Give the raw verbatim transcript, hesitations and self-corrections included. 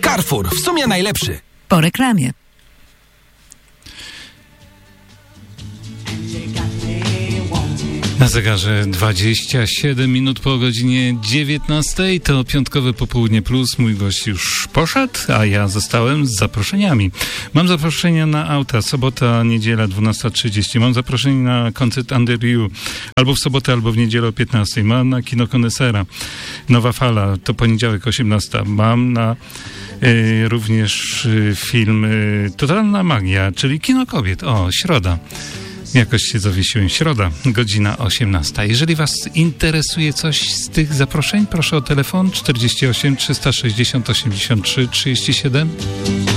Carrefour, w sumie najlepszy. Po reklamie. Na zegarze dwadzieścia siedem minut po godzinie dziewiętnastej. To piątkowe popołudnie plus. Mój gość już poszedł, a ja zostałem z zaproszeniami. Mam zaproszenia na auta. Sobota, niedziela dwunasta trzydzieści. Mam zaproszenie na koncert Under You. Albo w sobotę, albo w niedzielę o piętnastej. Mam na Kino Konesera. Nowa Fala. To poniedziałek osiemnasta. Mam na y, również y, film y, Totalna Magia, czyli Kino Kobiet. O, środa. Jakoś się zawiesiłem. Środa, godzina osiemnasta. Jeżeli was interesuje coś z tych zaproszeń, proszę o telefon czterdzieści osiem trzysta sześćdziesiąt osiemdziesiąt trzy trzydzieści siedem.